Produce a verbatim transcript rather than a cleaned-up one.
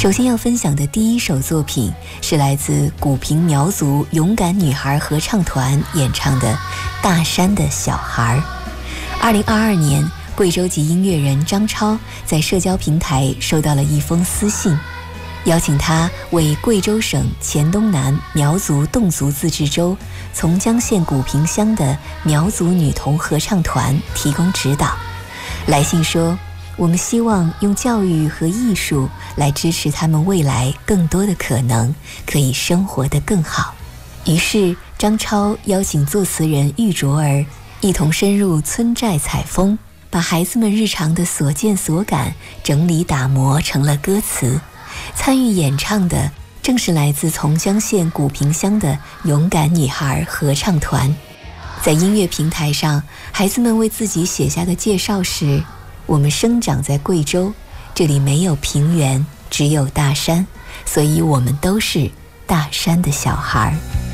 首先要分享的第一首作品是来自古平苗族勇敢女孩合唱团演唱的《大山的小孩》。二零二二年，贵州籍音乐人张超在社交平台收到了一封私信，邀请他为贵州省黔东南苗族侗族自治州从江县古平乡的苗族女童合唱团提供指导。来信说，我们希望用教育和艺术来支持他们未来更多的可能，可以生活得更好。于是张超邀请作词人玉卓儿一同深入村寨采风，把孩子们日常的所见所感整理打磨成了歌词。参与演唱的正是来自从江县古平乡的勇敢女孩合唱团。在音乐平台上，孩子们为自己写下的介绍是：我们生长在贵州，这里没有平原，只有大山，所以我们都是大山的小孩。